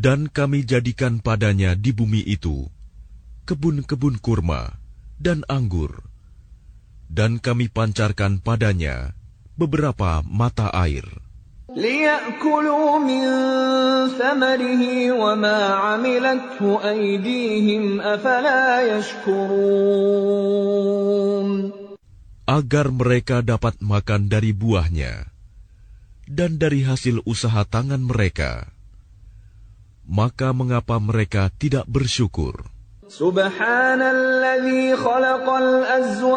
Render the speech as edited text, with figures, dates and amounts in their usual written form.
Dan kami jadikan padanya di bumi itu kebun-kebun kurma dan anggur, dan kami pancarkan padanya beberapa mata air. لِيَأْكُلُوا مِنْ ثَمَرِهِ وَمَا عَمِلَتْهُ أَيْدِيهِمْ أَفَلَا يَشْكُرُونَ. Agar mereka dapat makan dari buahnya dan dari hasil usaha tangan mereka. Maka mengapa mereka tidak bersyukur? Subhanalladzi khalaqal azwaja